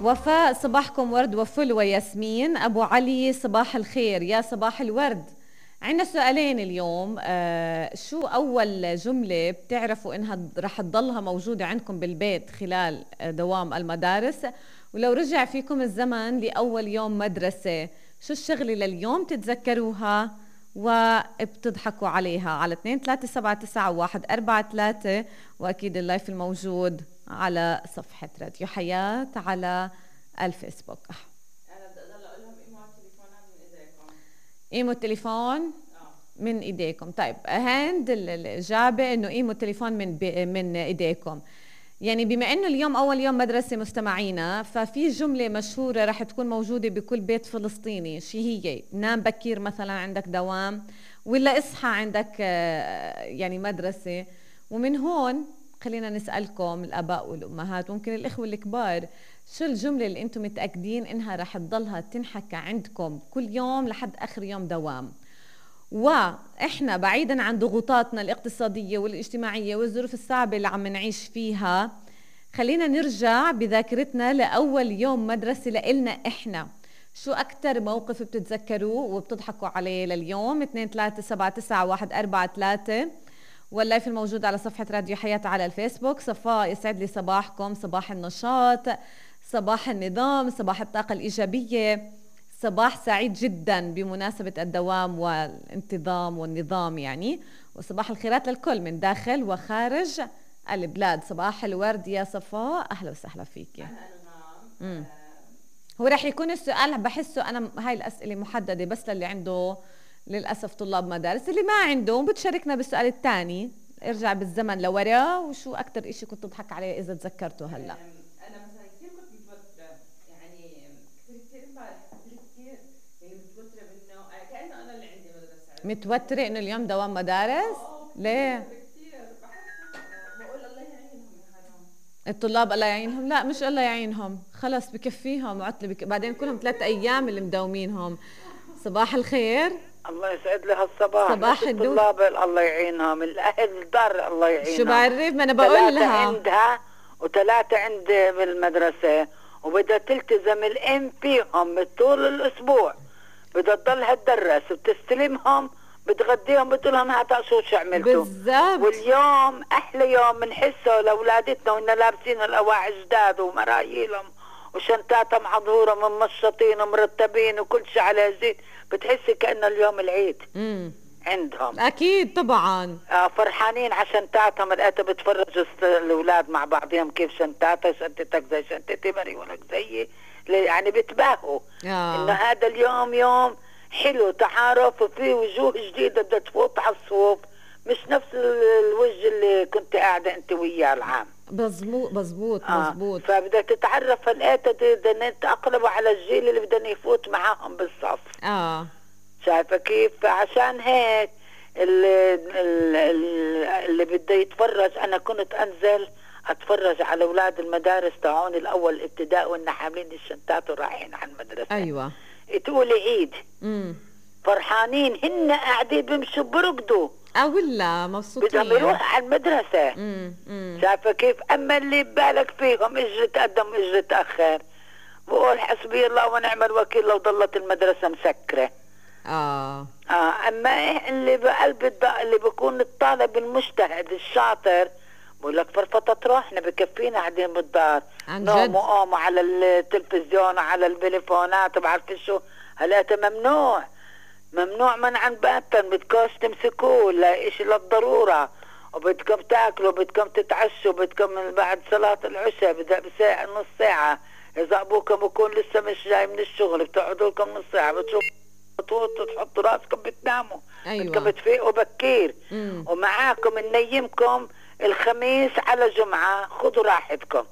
وفاء صباحكم ورد وفل وياسمين. أبو علي صباح الخير، يا صباح الورد. عندنا سؤالين اليوم. شو أول جملة بتعرفوا إنها رح تضلها موجودة عندكم بالبيت خلال دوام المدارس؟ ولو رجع فيكم الزمن لأول يوم مدرسة، شو الشغلة لليوم تتذكروها وبتضحكوا عليها؟ على 2379143، وأكيد اللايف الموجود على صفحة راديو حياة على الفيسبوك. انا بدي اضل اقول لهم ايموا التليفونات من ايديكم. ايموا التليفون من ايديكم. طيب هند الإجابة انه ايموا التليفون من ايديكم. يعني بما انه اليوم اول يوم مدرسة مستمعينا، ففي جملة مشهورة رح تكون موجودة بكل بيت فلسطيني. شي هي؟ نام بكير مثلا عندك دوام، ولا اصحى عندك يعني مدرسة. ومن هون خلينا نسألكم الآباء والأمهات، ممكن الإخوة الكبار، شو الجملة اللي أنتم متأكدين إنها رح تضلها تنحكى عندكم كل يوم لحد آخر يوم دوام؟ وإحنا بعيدا عن ضغوطاتنا الاقتصادية والاجتماعية والظروف الصعبة اللي عم نعيش فيها، خلينا نرجع بذاكرتنا لأول يوم مدرسة لإلنا إحنا. شو أكتر موقف بتتذكروه وبتضحكوا عليه لليوم؟ 2379143، واللايف الموجود على صفحة راديو حياة على الفيسبوك. صفاء يسعد لي صباحكم، صباح النشاط، صباح النظام، صباح الطاقة الإيجابية، صباح سعيد جدا بمناسبة الدوام والانتظام والنظام يعني، وصباح الخيرات للكل من داخل وخارج البلاد. صباح الورد يا صفاء، أهلا وسهلا فيكي. هو رح يكون السؤال بحسه أنا هاي الأسئلة محددة بس للي عنده للأسف طلاب مدارس. اللي ما عنده بتشاركنا بالسؤال الثاني، ارجع بالزمن لورا، وشو أكتر إشي كنت تضحك عليه إذا تذكرته هلأ؟ انا مثلا كثير كنت متوتره، يعني كثير امبارح كثير يعني متوتره انه كانه انا اللي عندي مدرسه. متوتره انه اليوم دوام مدارس؟ ليه؟ كثير بحس بقول الله يعينهم يا حرام. الطلاب الله يعينهم؟ لا مش الله يعينهم، خلص بكفيهم عطله بعدين كلهم 3 أيام اللي مداومينهم. صباح الخير. الله يسعد لي هالصباح. صباح النور. الطلاب الله يعينهم، الاهل الدار الله يعينهم. شو بعرف، ما انا بقول لها 3 عندها و3 عندي بالمدرسه، وبدها تلتزم الام فيهم طول الاسبوع. بدها تضلها تدرس وبتستلمهم، بتغديهم، بتقول لهم هذا شو عملتوا بالضبط. واليوم احلى يوم بنحسه لاولادتنا وإن لابسين الاواعي جداد ومرايلهم وشنطاتهم عظوره وممشطين ومرتبين وكل شيء على زيت، بتحسي كأنه اليوم العيد عندهم. اكيد طبعا. فرحانين على شنطاتهم. لقيتها بتفرج الاولاد مع بعضهم كيف شنطاتها، شنطتك زي شنطتي، مري ولك زيي، يعني بتباهوا انه هذا اليوم يوم حلو، تعارف وفي وجوه جديده بدها تفوت على الصوب، مش نفس الوجه اللي كنت قاعده انت وياه العام. مزبوط مزبوط. فبدها تتعرف. لقيتها بدنا نتأقلموا على الجيل اللي بدنا يفوت معاهم بالصف. شايفه كيف؟ فعشان هيك اللي بده يتفرج، انا كنت انزل اتفرج على اولاد المدارس تاعون الاول ابتداء وإن حاملين الشنطات ورايحين على المدرسه. ايوه تقولي عيد. فرحانين، هن قاعدين بيمشوا برقدوا ولا مبسوطين بدهم يروحوا على المدرسه. شايفه كيف؟ اما اللي ببالك فيهم اجري تقدم اجري تاخر، بقول حسبي الله ونعم الوكيل لو ضلت المدرسه مسكره. اما اللي بقلب اللي بيكون الطالب المجتهد الشاطر بقول لك فرفطت روحنا بكفينا قاعدين بالدار، نوموا قوموا على التلفزيون وعلى البليفونات وبعرف شو. هلا ممنوع منعا باتا، بدكوش تمسكوه لا اشي للضروره، وبدكم تاكلوا، بدكم تتعشوا، بدكم بعد صلاه العشاء بساعه نص ساعه. اذا ابوكم بكون لسه مش جاي من الشغل بتقعدوا لكم نص ساعه، بتشوفوا تحطوا راسكم بتناموا. أيوة. بدكم تفيقوا بكير. ومعاكم ننيمكم الخميس على جمعه، خذوا راحتكم.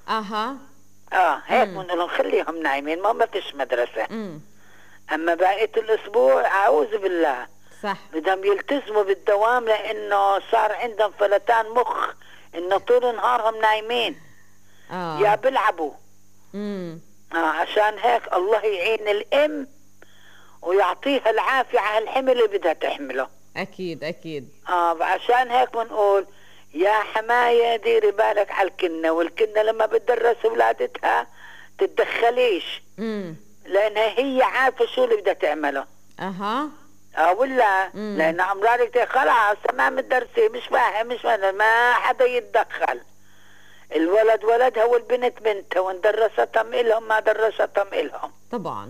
هيك بنقول لهم خليهم نايمين، ما فيش مدرسه. اما بقيه الاسبوع اعوذ بالله صح بدهم يلتزموا بالدوام، لانه صار عندهم فلتان مخ انه طول نهارهم نايمين. يا بيلعبوا. عشان هيك الله يعين الام ويعطيها العافيه على الحمل اللي بدها تحمله. اكيد. عشان هيك بنقول يا حمايه ديري بالك على الكنه، والكنه لما بتدرس اولادتها تتدخليش. لانها هي عارفه شو اللي بدها تعمله. ولا لان امرارك خلاص تمام الدرسي مش فاهم ما حدا يتدخل. الولد ولدها والبنت بنتها، وان درستهم إلهم ما درستهم إلهم. طبعا.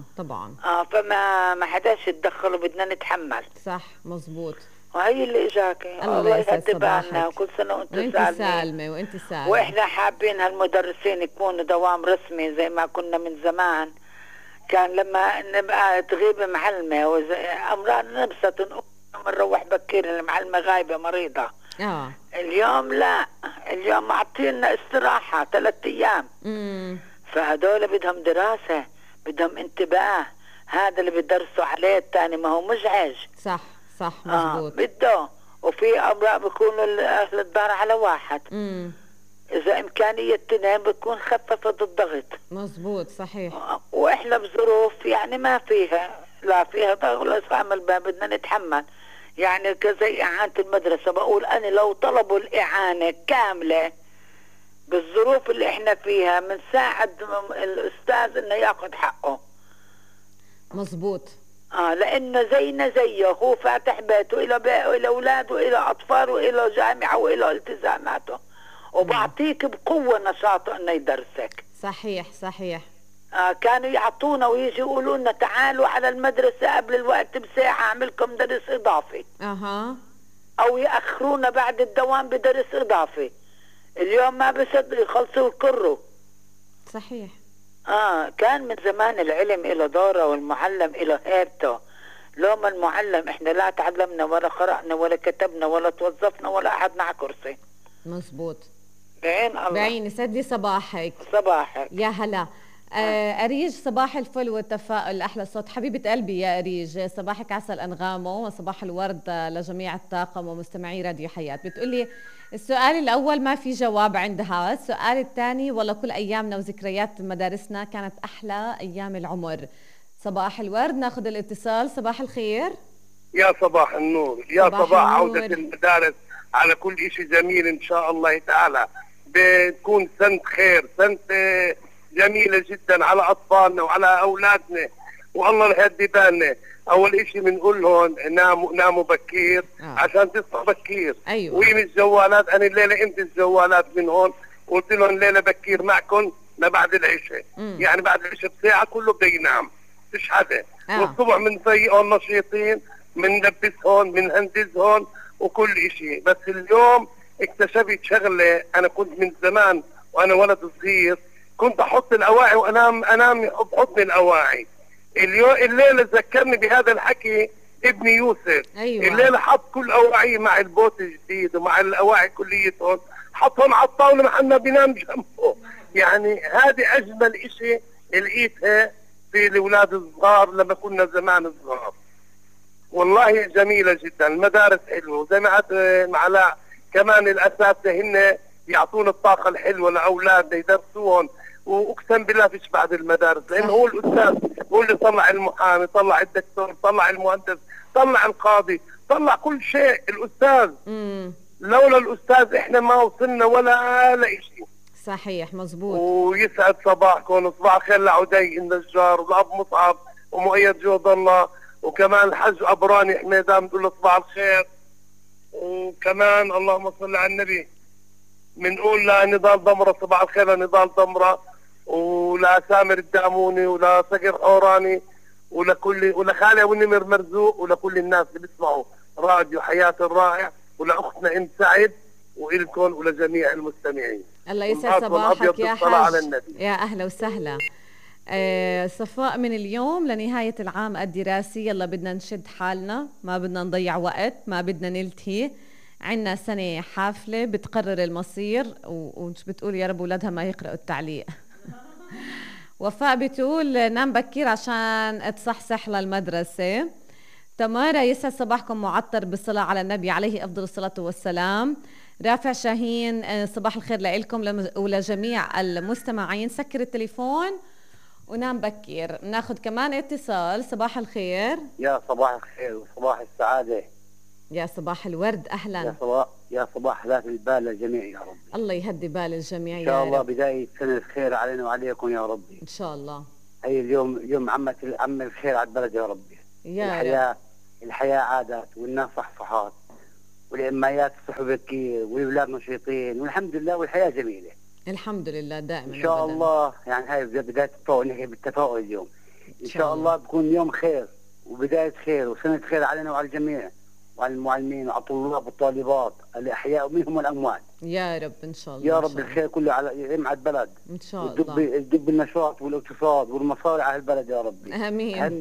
فما حداش يتدخل وبدنا نتحمل. صح مزبوط. وهي اللي اجاكي. الله يهدي بالنا، وكل سنه وانت سالمه. وانت سالمه. واحنا حابين هالمدرسين يكونوا دوام رسمي زي ما كنا من زمان. كان لما نبقى تغيب معلمه امرنا نبسط نروح بكير، المعلمه غايبه مريضه. اليوم لا، اليوم معطينا استراحه 3 أيام. فهدول بدهم دراسه، بدهم انتباه. هذا اللي بيدرسوا عليه الثاني ما هو مزعج. صح مزبوط. بده. وفي امراء بيكونوا اهل الدار على واحد. اذا امكانيه 2 بتكون خففت الضغط. مزبوط صحيح. واحنا بظروف يعني ما فيها، لا فيها ضغط ولا عمل، بدنا نتحمل. يعني كزي اعانه المدرسه، بقول انا لو طلبوا الاعانه كامله بالظروف اللي احنا فيها بنساعد الاستاذ انه ياخذ حقه. مزبوط. لانه زينا زيه، هو فاتح بيته الى اولاد والى اطفال والى جامعه والى التزاماته، وبعطيك بقوه نشاطه انه يدرسك. صحيح. كانوا يعطونا ويجي يقولوا لنا تعالوا على المدرسه قبل الوقت بساعه اعملكم درس اضافي. او ياخرونا بعد الدوام بدرس اضافي. اليوم ما بصدقوا يخلصوا الكرو. صحيح. كان من زمان العلم له دوره والمعلم له هيبته. لو ما المعلم احنا لا تعلمنا ولا قرأنا ولا كتبنا ولا توظفنا ولا قعدنا على كرسي. مزبوط. بعين الله. بعيني. سدي صباحك. صباحك. يا هلا. أريج صباح الفل والتفاؤل، أحلى صوت حبيبة قلبي يا أريج. صباحك عسل أنغامه وصباح الورد لجميع الطاقم ومستمعي راديو حياة. بتقولي السؤال الأول ما في جواب عندها. السؤال الثاني والله كل أيامنا وذكريات مدارسنا كانت أحلى أيام العمر. صباح الورد. ناخذ الاتصال. صباح الخير. يا صباح النور. يا صباح عودة المدارس على كل إشي جميل إن شاء الله تعالى. بتكون سنة خير، سنة جميلة جدا على أطفالنا وعلى أولادنا، والله يهدي بالنا. أول إشي بنقول لهم ناموا بكير عشان تصحوا بكير. أيوة. وين الجوالات؟ أنا الليلة قمت الجوالات من هون، قلت لهم الليلة بكير معكم لبعد العشاء. يعني بعد العشاء بساعة كله بده ينام، فيش حدا. والصبح بنفيقهم نشيطين، بنلبسهم، بنهندزهم وكل إشي. بس اليوم اكتشفت شغلة. أنا كنت من زمان وأنا ولد صغير كنت أحط الأواعي وأنام بحضن الأواعي. الليلة ذكرني بهذا الحكي ابني يوسف. أيوة. الليلة حط كل أواعي مع البوت الجديد ومع الأواعي كليتهم، حطهم على الطاولة محل بينام جنبه. يعني هذه أجمل إشي لقيتها في الأولاد الصغار لما كنا زمان صغار. والله جميلة جدا. المدارس حلوة زي ما قلت معلاء. كمان الأساتذة هن يعطون الطاقة الحلوة لأولادنا يدرسوهم، واقسم بالله فيش بعد المدارس، لانه هو الاستاذ هو اللي طلع المحامي، طلع الدكتور، طلع المهندس، طلع القاضي، طلع كل شيء الاستاذ. لولا الاستاذ احنا ما وصلنا ولا شيء. صحيح مزبوط. ويسعد صباحكم وصباح الخير لعدي النجار والاب مصعب ومؤيد جود الله، وكمان الحاج ابراني حميدان بقول له صباح الخير. وكمان اللهم صل على النبي بنقول لنضال ضمره صباح الخير لنضال ضمره، ولا سامر الداموني، ولا صقر حوراني، ولخالي ونمر مرزوق، ولكل الناس اللي بيسمعوا راديو حياة الرائع، ولاختنا ام سعد، والكم ولجميع المستمعين. الله يسعد صباحك يا حاج. يا اهلا وسهلا. صفاء، من اليوم لنهاية العام الدراسي يلا بدنا نشد حالنا، ما بدنا نضيع وقت، ما بدنا نلتهي. عنا سنة حافلة بتقرر المصير، ومش بتقول يا رب ولادها ما يقرأوا التعليق. وفاء بتقول نام بكير عشان تصحصح للمدرسة. تمارا، يسعد صباحكم معطر بالصلاة على النبي عليه أفضل الصلاة والسلام. رافع شاهين، صباح الخير لكم ولجميع المستمعين. سكر التليفون ونام بكير. ناخذ كمان اتصال. صباح الخير. يا صباح الخير وصباح السعادة. يا صباح الورد، أهلا. يا صباح لا البال للجميع يا رب. الله يهدي بال الجميع إن شاء الله. رب. بداية سنة الخير علينا وعليكم يا ربي إن شاء الله. هي اليوم يوم عم الخير على البلد يا ربي. يا الحياة عادات والناس صحصحات والإمايات الصحو بكير والأولاد نشيطين والحمد لله والحياة جميلة الحمد لله دائما إن شاء الله. يعني هاي بداية التفاؤل، نحكي بالتفاؤل اليوم إن شاء الله بكون يوم خير وبداية خير وسنة خير علينا وعلى الجميع وعلى المعلمين وعلى الطلاب والطالبات الأحياء ومنهم والأموات يا رب. إن شاء الله يا رب. الخير كله على البلد إن شاء الله. يدب النشاط والاقتصاد والمصاري على البلد يا ربي. آمين.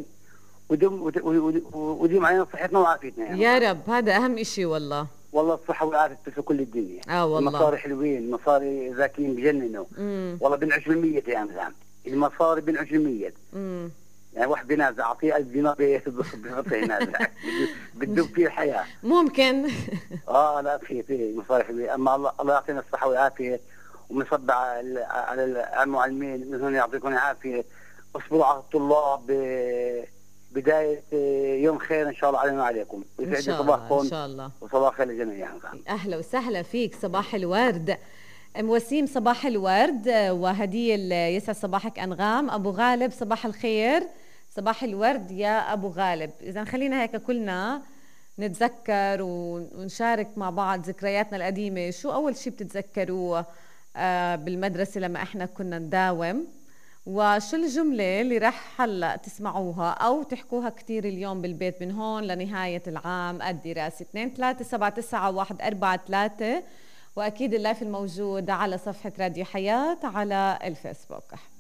وديم علينا صحتنا وعافيتنا يعني. يا رب، هذا أهم إشي والله. والله الصحة والعافية في كل الدنيا. والله المصاري حلوين، المصاري ذاكين بجننوا. والله بنعش بالمية يا مثلا المصاري بنعش بالمية. يعني واحد بينازع أعطيه 1000 دينار بيغطي ينازع بتدوب فيه الحياة. ممكن. لا في مصاري حلوين. أما الله يعطينا الصحة والعافية ونصب على المعلمين منهم يعطيكم العافية. اصبروا على الطلاب. بداية يوم خير إن شاء الله علينا وعليكم. إن شاء الله. إن شاء الله. وصباح خير للجميع. أهلا وسهلا فيك. صباح الورد أم وسيم. صباح الورد وهدية يسعد صباحك أنغام. أبو غالب صباح الخير. صباح الورد يا أبو غالب. إذا خلينا هيك كلنا نتذكر ونشارك مع بعض ذكرياتنا القديمة. شو أول شيء بتتذكروه بالمدرسة لما إحنا كنا نداوم؟ وشو الجملة اللي رح هلأ تسمعوها أو تحكوها كتير اليوم بالبيت من هون لنهاية العام الدراسي؟ 2-3-7-9-1-4-3. وأكيد اللايف الموجود على صفحة راديو حياة على الفيسبوك.